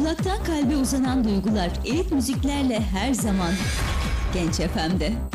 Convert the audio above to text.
Kulaktan kalbe uzanan duygular, elit müziklerle her zaman Genç FM'de.